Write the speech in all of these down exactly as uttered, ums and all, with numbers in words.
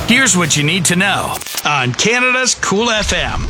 Here's what you need to know on Canada's Cool F M.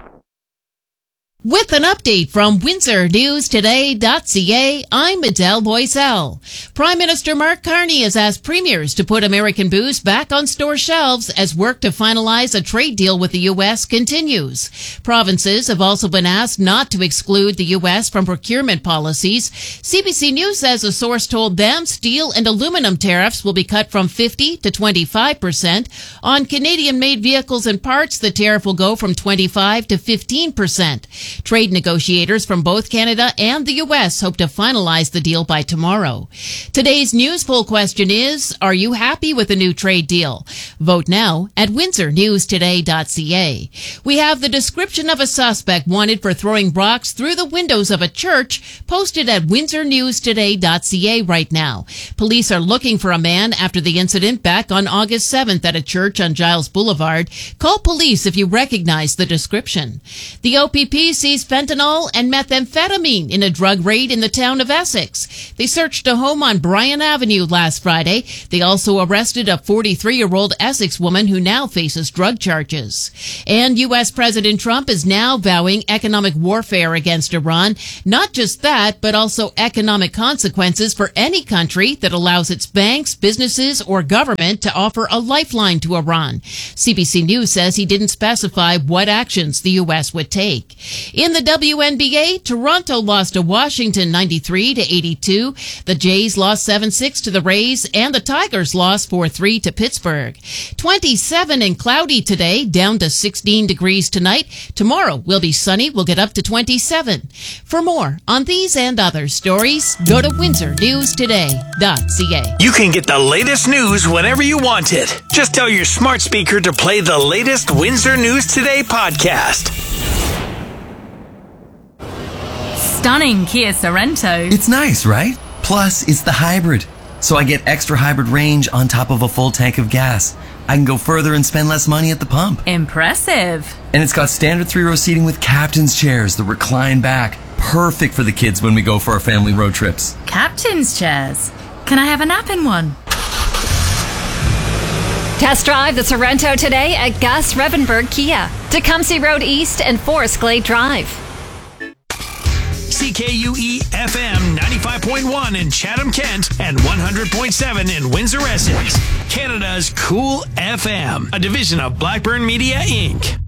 With an update from Windsor News Today dot C A, I'm Adele Boiselle. Prime Minister Mark Carney has asked premiers to put American booze back on store shelves as work to finalize a trade deal with the U S continues. Provinces have also been asked not to exclude the U S from procurement policies. C B C News says a source told them steel and aluminum tariffs will be cut from fifty to twenty-five percent. On Canadian-made vehicles and parts, the tariff will go from twenty-five to fifteen percent. Trade negotiators from both Canada and the U S hope to finalize the deal by tomorrow. Today's news poll question is, are you happy with the new trade deal? Vote now at Windsor News Today dot C A. We have the description of a suspect wanted for throwing rocks through the windows of a church posted at Windsor News Today dot C A right now. Police are looking for a man after the incident back on August seventh at a church on Giles Boulevard. Call police if you recognize the description. The O P P seized fentanyl and methamphetamine in a drug raid in the town of Essex. They searched a home on Bryan Avenue last Friday. They also arrested a forty-three-year-old Essex woman who now faces drug charges. And U S President Trump is now vowing economic warfare against Iran. Not just that, but also economic consequences for any country that allows its banks, businesses, or government to offer a lifeline to Iran. C B C News says he didn't specify what actions the U S would take. In the W N B A, Toronto lost to Washington ninety-three to eighty-two. The Jays lost seven six to the Rays, and the Tigers lost four three to Pittsburgh. twenty-seven and cloudy today, down to sixteen degrees tonight. Tomorrow will be sunny. We'll get up to twenty-seven. For more on these and other stories, go to Windsor News Today dot C A. You can get the latest news whenever you want it. Just tell your smart speaker to play the latest Windsor News Today podcast. Stunning Kia Sorento. It's nice, right? Plus, it's the hybrid. So I get extra hybrid range on top of a full tank of gas. I can go further and spend less money at the pump. Impressive. And it's got standard three-row seating with captain's chairs that recline back. Perfect for the kids when we go for our family road trips. Captain's chairs? Can I have a nap in one? Test drive the Sorento today at Gus Revenberg Kia, Tecumseh Road East and Forest Glade Drive. C K U E F M ninety-five point one in Chatham-Kent and one hundred point seven in Windsor-Essex. Canada's Cool F M, a division of Blackburn Media, Incorporated.